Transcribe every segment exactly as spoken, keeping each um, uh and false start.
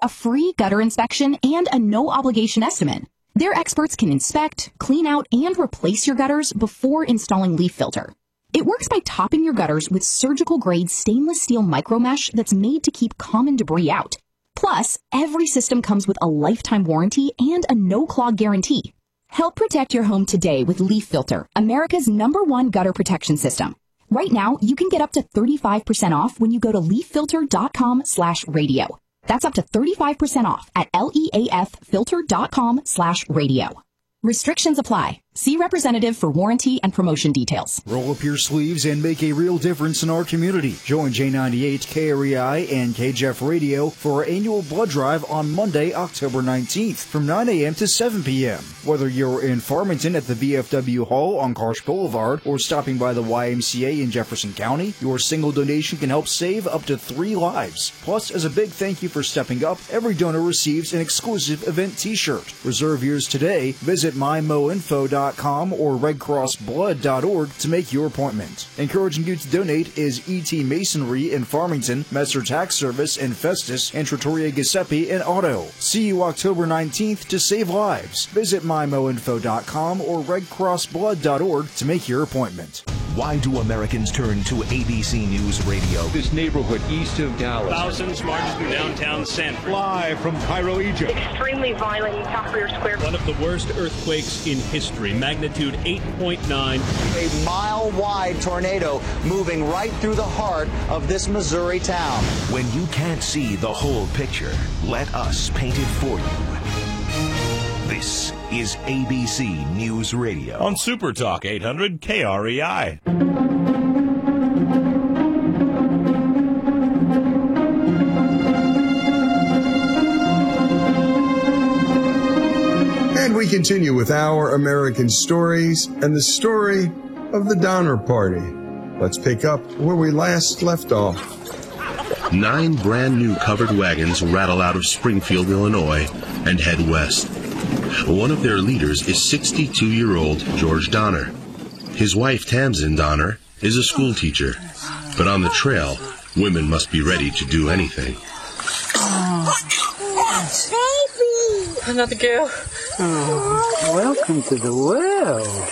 a free gutter inspection and a no-obligation estimate. Their experts can inspect, clean out, and replace your gutters before installing Leaf Filter. It works by topping your gutters with surgical-grade stainless steel micromesh that's made to keep common debris out. Plus, every system comes with a lifetime warranty and a no-clog guarantee. Help protect your home today with Leaf Filter, America's number one gutter protection system. Right now, you can get up to thirty-five percent off when you go to leaffilter.com slash radio. That's up to thirty-five percent off at leaffilter.com slash radio. Restrictions apply. See representative for warranty and promotion details. Roll up your sleeves and make a real difference in our community. Join J ninety-eight, K R E I, and K J F Radio for our annual blood drive on Monday, October nineteenth from nine a.m. to seven p.m. Whether you're in Farmington at the V F W Hall on Karsh Boulevard or stopping by the Y M C A in Jefferson County, your single donation can help save up to three lives. Plus, as a big thank you for stepping up, every donor receives an exclusive event t-shirt. Reserve yours today. Visit my mo info dot com or red cross blood dot org to make your appointment. Encouraging you to donate is E T Masonry in Farmington, Messer Tax Service in Festus, and Trattoria Giuseppe in Otto. See you October nineteenth to save lives. Visit my mo info dot com or red cross blood dot org to make your appointment. Why do Americans turn to A B C News Radio? This neighborhood east of Dallas. Thousands march through downtown Sanford. Live from Cairo, Egypt. Extremely violent in Tahrir Square. One of the worst earthquakes in history, magnitude eight point nine. A mile-wide tornado moving right through the heart of this Missouri town. When you can't see the whole picture, let us paint it for you. This is A B C News Radio. On Super Talk eight hundred K R E I. And we continue with our American stories and the story of the Donner Party. Let's pick up where we last left off. Nine brand new covered wagons rattle out of Springfield, Illinois, and head west. One of their leaders is sixty-two-year-old George Donner. His wife, Tamsin Donner, is a school teacher. But on the trail, women must be ready to do anything. Oh. Baby! Another girl. Oh, welcome to the world.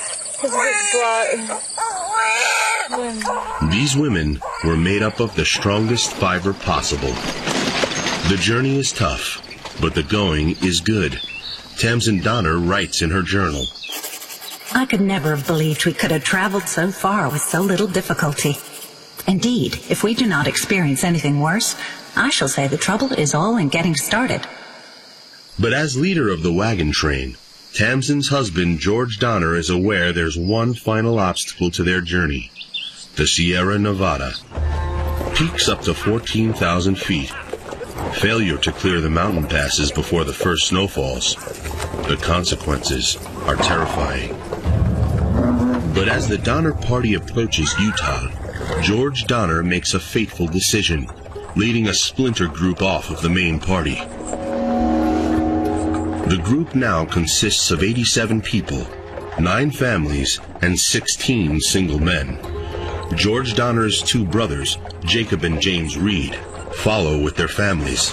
These women were made up of the strongest fiber possible. The journey is tough, but the going is good. Tamsin Donner writes in her journal, I could never have believed we could have traveled so far with so little difficulty. Indeed, if we do not experience anything worse, I shall say the trouble is all in getting started. But as leader of the wagon train, Tamsin's husband, George Donner, is aware there's one final obstacle to their journey. The Sierra Nevada. Peaks up to fourteen thousand feet. Failure to clear the mountain passes before the first snowfalls. The consequences are terrifying. But as the Donner Party approaches Utah, George Donner makes a fateful decision, leading a splinter group off of the main party. The group now consists of eighty-seven people, nine families, and sixteen single men. George Donner's two brothers, Jacob and James Reed, follow with their families.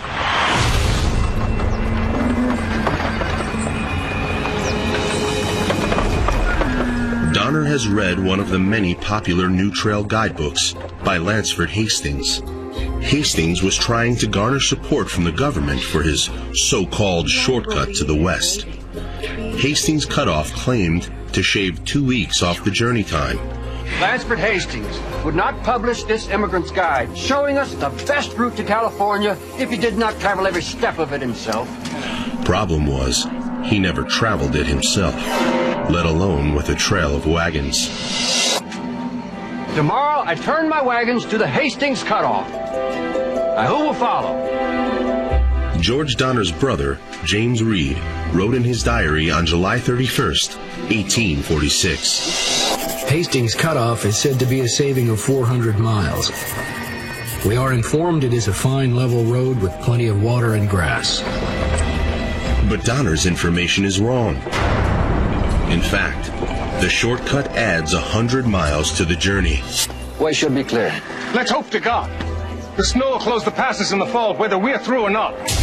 Donner has read one of the many popular New Trail guidebooks by Lansford Hastings. Hastings was trying to garner support from the government for his so-called shortcut to the west. Hastings' cutoff claimed to shave two weeks off the journey time. Lansford Hastings would not publish this immigrant's guide, showing us the best route to California if he did not travel every step of it himself. Problem was, he never traveled it himself, let alone with a trail of wagons. Tomorrow I turn my wagons to the Hastings cutoff. Now who will follow? George Donner's brother, James Reed, wrote in his diary on July thirty-first, eighteen forty-six. Hastings Cutoff is said to be a saving of four hundred miles. We are informed it is a fine level road with plenty of water and grass. But Donner's information is wrong. In fact, the shortcut adds one hundred miles to the journey. Way should be clear. Let's hope to God. The snow will close the passes in the fall, whether we're through or not.